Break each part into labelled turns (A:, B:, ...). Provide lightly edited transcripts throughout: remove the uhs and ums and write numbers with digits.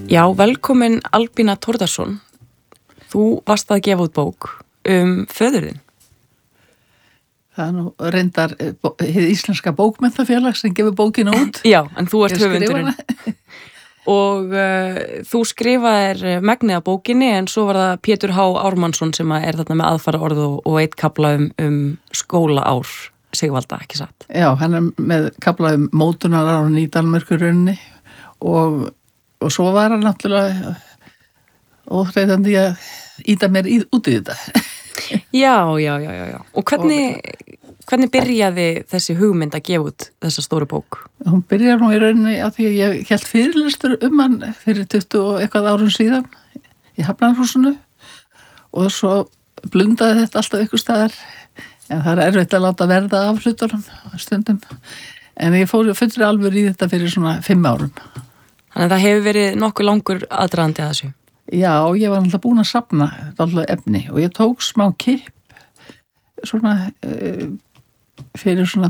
A: Já, velkomin Albína Þórðarsson. Þú varst að gefa út bók föðurðinn.
B: Það nú reyndar hið íslenska bókmenntafélag sem gefur bókina út.
A: Já, en þú ert höfundurinn. Og þú skrifaðir megnið af bókinni en svo var það Pétur H. Ármannsson sem er þarna með aðfara orð og eitt kafla skólaár Sigvalda, ekki satt?
B: Já, hann með kafla mótunarárun í Danmerkurunni og svo var hann náttúrulega óþreytandi að íta mér út í þetta.
A: Já. Og hvernig byrjaði þessi hugmynd að gefa út þessa stóru bók?
B: Hún byrjaði nú í rauninni af því að ég hélt fyrirlestur hann fyrir 20 og eitthvað árum síðan í Hafnarhúsinu og svo blundaði þetta alltaf ykkur staðar en það er erfitt að láta verða af hlutunum stundum en ég fór fullri alveg í þetta fyrir svona 5 árum.
A: Þannig að það hefur verið nokkuð langur aðdragandi að þessu?
B: Já, ég var alltaf búin að safna alltaf efni og ég tók smá kipp svona fyrir svona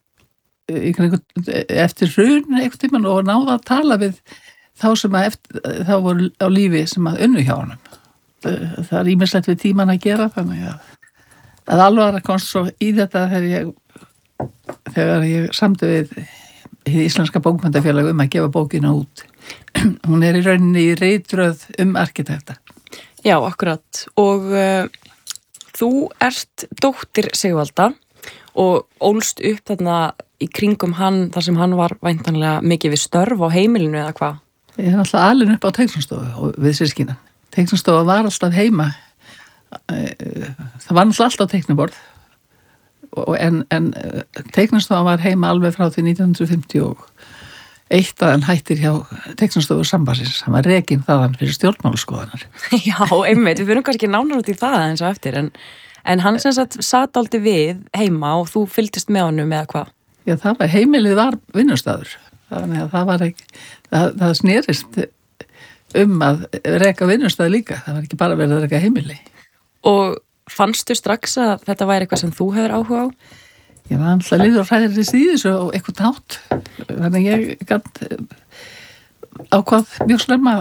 B: eftir hrun einhvern tímann og náða að tala við þá sem þá voru á lífi sem að unnu hjá honum. Það er ýmislegt við tíman að gera þannig að alveg komst svo í þetta þegar ég samdi við hið íslenska bókmenntafélag að gefa bókina út. Hún í rauninni í ritröð arkitekta.
A: Já, akkurat. Og þú ert dóttir Sigvalda og ólst upp þarna í kringum hann þar sem hann var væntanlega mikið við störf á heimilinu eða hvað?
B: Ég er alltaf alin upp á teiknistofu og við systkina. Teiknistofa var alltaf heima. Það var alltaf teikniborð en teiknistofa var heima alveg frá því 1951 að hann hættir hjá teiknistofu Sambandsins. Hann var rekinn þaðan fyrir stjórnmálaskoðanar. Já,
A: einmitt. Við fyrir kannski nánar út í það eins og eftir en hann sem sagt sat aldrei við heima og þú fylgdist með honum eða hvað?
B: Já, heimilið var vinnustaður. Þannig að það var ekki, það snerist að reka vinnustað líka. Það var ekki bara verið að reka heimili.
A: Og fannstu strax að þetta væri eitthvað sem þú hefur áhuga á?
B: Ég var alltaf liður og hræðir í þessu og eitthvað tátt. Þannig ég gætt ákvað mjög slemma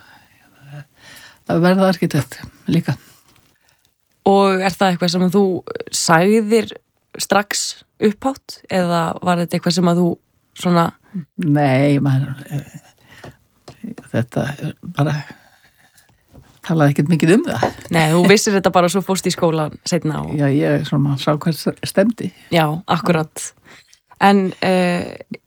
B: að verða arkitekt líka.
A: Og er það eitthvað sem þú sagðir strax upphátt eða var þetta eitthvað sem að þú svona...
B: Nei, þetta bara talaði ekkert mikið það.
A: Nei, þú vissir þetta bara svo fórst í skólan seinna og...
B: Já, ég svona sá hvað stemdi.
A: Já, akkurat. En